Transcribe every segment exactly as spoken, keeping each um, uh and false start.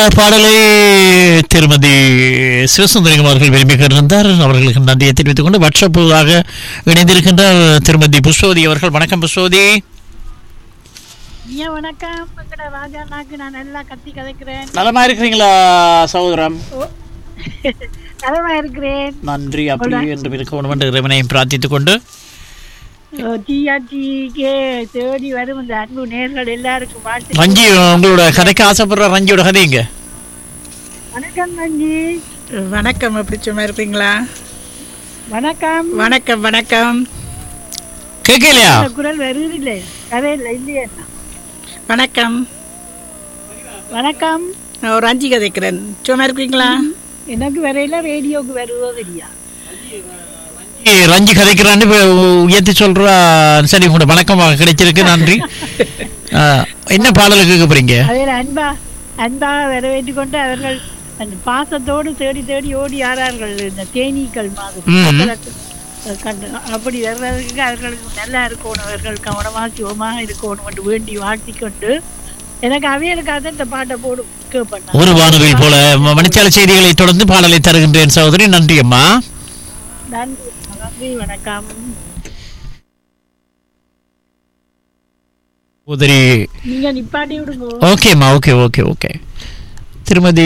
பாடலை திருமதி சிவசுந்தரிகம் அவர்கள் விரும்பி கேட்டிருந்தார். அவர்களுக்கு நன்றியை தெரிவித்துக் கொண்டு வாட்ஸ்அப்பாக இணைந்திருக்கின்ற திருமதி புஷ்பவதி அவர்கள். வணக்கம் புஷ்பவதி. வணக்கம். ராஜா நாக்கு நான் நல்லா கத்தி கதைக்கிறேன். நலமா இருக்கிறீங்களா சகோதரம்? நலமா இருக்கிறேன். நன்றி. அப்படி என்று இருக்க வேண்டும் என்று இறைவனையும் பிரார்த்தித்துக் கொண்டு தேடி வரும் இந்த அன்பு நேர்கள் எல்லாருக்கும் வாழ்த்து. ரஞ்சி, உங்களோட கதைக்கு ஆசைப்படுற ரஞ்சியோட கதைங்க. வணக்கம் ரஞ்சி. வணக்கம். எப்படி சும்மா இருப்பீங்களா? வணக்கம் வணக்கம் வணக்கம். கேட்கலையா? குரல் வருது இல்லை, கதை இல்லை இல்லையா? வணக்கம் வணக்கம். நான் ஒரு அஞ்சு கதைக்கிறேன். சும்மா இருக்கீங்களா? எனக்கு வரையில ரேடியோக்கு வருவோ தெரியா? ரஞ்சி கதைக்கிறான்னு உயர்த்தி சொல்றா. சரி, உங்களோட வணக்கமாக கிடைச்சிருக்கு, நன்றி. என்ன பாடலுக்கு கேட்க போறீங்க? அதில் அன்பா அன்பாக வரவேற்று கொண்டு அவர்கள் அந்த பாசத்தோடு தேடி தேடி ஓடி ஆறார்கள். இந்த தேனீக்கள் மாதிரி கண்டு அப்படி வர்றதுக்கு அவர்களுக்கு நல்லா இருக்கணும், அவர்கள் கவனமாக சிவமாக இருக்கணும் என்று வேண்டி வாழ்த்தி கொண்டு எனக்கு அவைகளுக்காக இந்த பாட்டை போடு கேட்பேன். ஒரு வானவில் போல மணிச்சால செய்திகளை தொடர்ந்து பாடலை தருகின்றேன் சகோதரி. நன்றி அம்மா. நன்றி நன்றி. வணக்கம் சகோதரி. நீங்க நிப்பாட்டி விடுங்க. ஓகேம்மா, ஓகே ஓகே ஓகே. திருமதி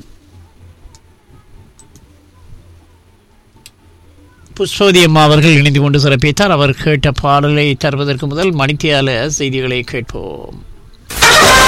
புஷ்பவதி அம்மா அவர்கள் இணைந்து கொண்டு சிறப்பித்தார். அவர் கேட்ட பாடலை தருவதற்கு முதல் மணித்தியால செய்திகளை கேட்போம்.